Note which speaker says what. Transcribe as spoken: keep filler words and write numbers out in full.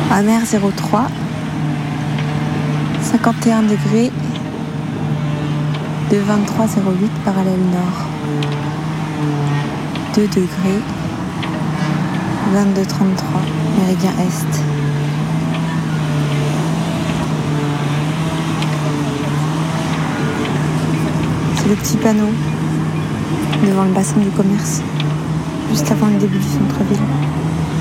Speaker 1: Amer zéro trois, cinquante et un degrés, de vingt-trois zéro huit parallèle nord, deux degrés, vingt-deux trente-trois, méridien est. C'est le petit panneau devant le bassin du commerce, juste avant le début du centre-ville.